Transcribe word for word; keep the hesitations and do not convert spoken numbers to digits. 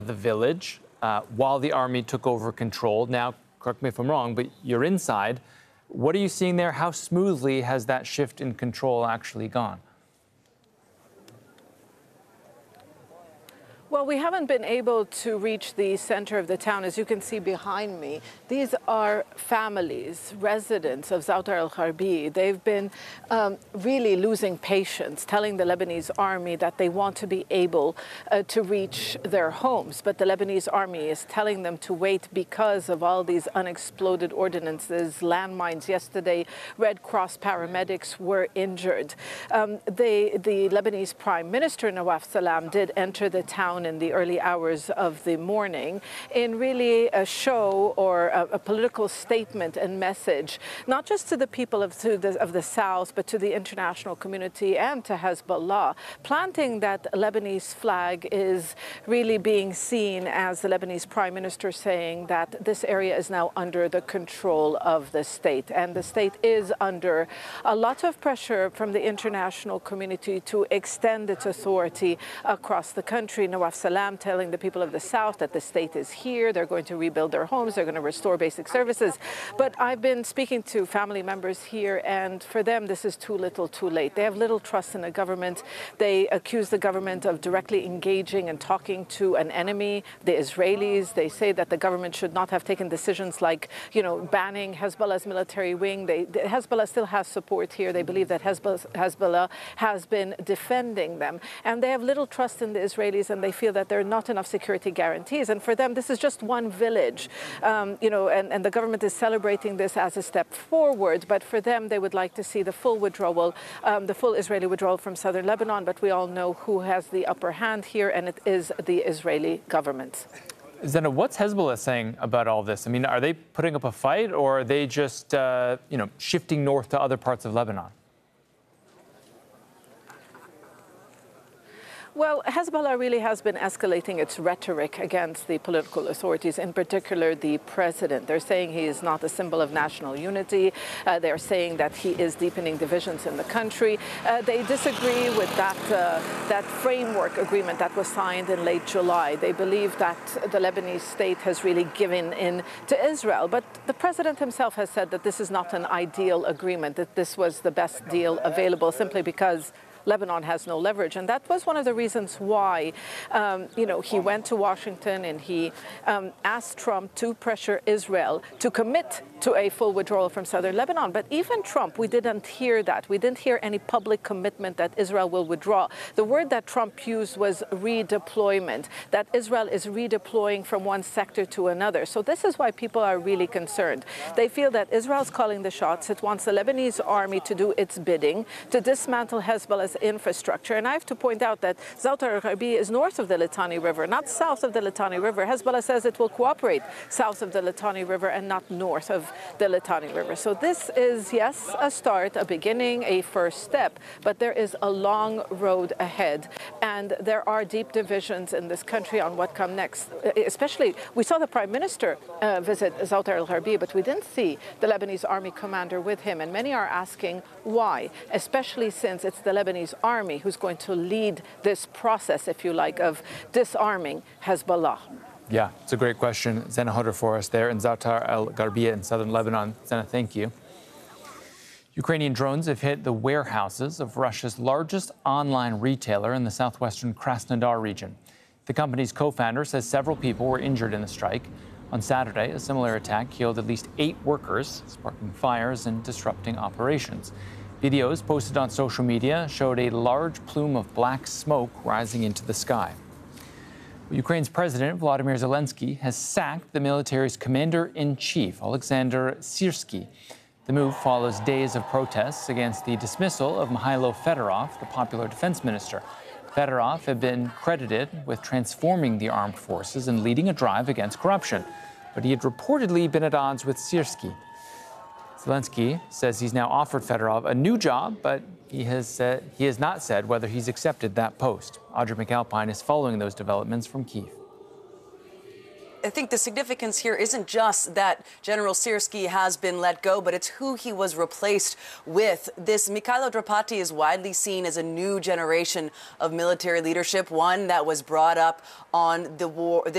the village uh, while the army took over control. Now, correct me if I'm wrong, but you're inside. What are you seeing there? How smoothly has that shift in control actually gone? Well, we haven't been able to reach the center of the town. As you can see behind me, these are families, residents of Za'atar al-Gharbi. They've been um, really losing patience, telling the Lebanese army that they want to be able uh, to reach their homes. But the Lebanese army is telling them to wait because of all these unexploded ordinances, landmines. Yesterday, Red Cross paramedics were injured. Um, they, the Lebanese Prime Minister, Nawaf Salam, did enter the town in the early hours of the morning in really a show or a, a political statement and message, not just to the people of, to the, of the South, but to the international community and to Hezbollah, planting that Lebanese flag is really being seen as the Lebanese Prime Minister saying that this area is now under the control of the state. And the state is under a lot of pressure from the international community to extend its authority across the country. Nawaf Salam telling the people of the South that the state is here, they're going to rebuild their homes, they're going to restore basic services. But I've been speaking to family members here, and for them this is too little too late. They have little trust in the government. They accuse the government of directly engaging and talking to an enemy, the Israelis. They say that the government should not have taken decisions like, you know, banning Hezbollah's military wing. They, Hezbollah still has support here. They believe that Hezbollah, Hezbollah has been defending them. And they have little trust in the Israelis, and they feel that there are not enough security guarantees. And for them, this is just one village, um, you know, and, and the government is celebrating this as a step forward. But for them, they would like to see the full withdrawal, um, the full Israeli withdrawal from southern Lebanon. But we all know who has the upper hand here, and it is the Israeli government. Zena, what's Hezbollah saying about all this? I mean, are they putting up a fight, or are they just, uh, you know, shifting north to other parts of Lebanon? Well, Hezbollah really has been escalating its rhetoric against the political authorities, in particular the president. They're saying he is not a symbol of national unity. Uh, they're saying that he is deepening divisions in the country. Uh, they disagree with that, uh, that framework agreement that was signed in late July. They believe that the Lebanese state has really given in to Israel. But the president himself has said that this is not an ideal agreement, that this was the best deal available simply because Lebanon has no leverage. And that was one of the reasons why, um, you know, he went to Washington and he um, asked Trump to pressure Israel to commit to a full withdrawal from southern Lebanon. But even Trump, we didn't hear that. We didn't hear any public commitment that Israel will withdraw. The word that Trump used was redeployment, that Israel is redeploying from one sector to another. So this is why people are really concerned. They feel that Israel's calling the shots. It wants the Lebanese army to do its bidding, to dismantle Hezbollah's infrastructure. And I have to point out that Za'atar al-Gharbi is north of the Litani River, not south of the Litani River. Hezbollah says it will cooperate south of the Litani River and not north of the Litani River. So this is, yes, a start, a beginning, a first step, but there is a long road ahead. And there are deep divisions in this country on what comes next. Especially, we saw the Prime Minister uh, visit Za'atar al-Gharbi, but we didn't see the Lebanese army commander with him. And many are asking why, especially since it's the Lebanese army who's going to lead this process, if you like, of disarming Hezbollah. Yeah, it's a great question. Zena Hutter for us there in Za'atar al-Gharbi in southern Lebanon. Zena, thank you. Ukrainian drones have hit the warehouses of Russia's largest online retailer in the southwestern Krasnodar region. The company's co-founder says several people were injured in the strike. On Saturday, a similar attack killed at least eight workers, sparking fires and disrupting operations. Videos posted on social media showed a large plume of black smoke rising into the sky. Ukraine's President Volodymyr Zelensky has sacked the military's commander-in-chief, Alexander Syrsky. The move follows days of protests against the dismissal of Mikhailo Fedorov, the popular defense minister. Fedorov had been credited with transforming the armed forces and leading a drive against corruption, but he had reportedly been at odds with Syrsky. Zelensky says he's now offered Fedorov a new job, but he has said, he has not said whether he's accepted that post. Audrey McAlpine is following those developments from Kyiv. I think the significance here isn't just that General Syrsky has been let go, but it's who he was replaced with. This Mikhailo Drapati is widely seen as a new generation of military leadership, one that was brought up on the war.